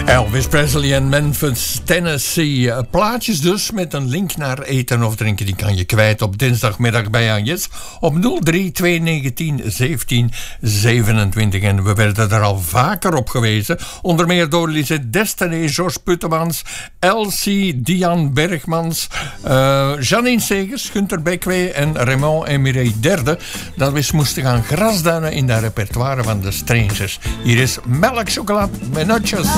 Elvis Presley en Memphis, Tennessee. Plaatjes dus met een link naar eten of drinken. Die kan je kwijt op dinsdagmiddag bij Agnes op 03 219 17 27. En we werden er al vaker op gewezen. Onder meer door Lisette Destiny, George Puttemans, Elsie, Diane Bergmans, Janine Segers, Gunter Bekwee en Raymond en Mireille Derde. Dat we eens moesten gaan grasduinen in dat repertoire van de Strangers. Hier is melkchocolade met nutjes.